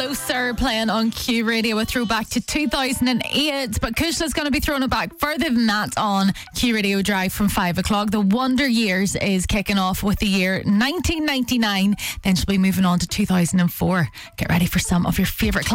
Closer playing on Q Radio, a throwback to 2008. But Kushla's going to be throwing it back further than that on Q Radio Drive from 5 o'clock. The Wonder Years is kicking off with the year 1999. Then she'll be moving on to 2004. Get ready for some of your favourite